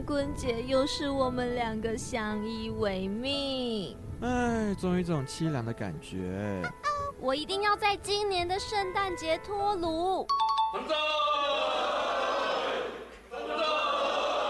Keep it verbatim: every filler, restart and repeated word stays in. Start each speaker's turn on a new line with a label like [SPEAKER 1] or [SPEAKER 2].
[SPEAKER 1] 棍节又是我们两个相依为命。
[SPEAKER 2] 哎，总有一种凄凉的感觉。
[SPEAKER 1] 我一定要在今年的圣诞节脱炉。
[SPEAKER 3] 唐总。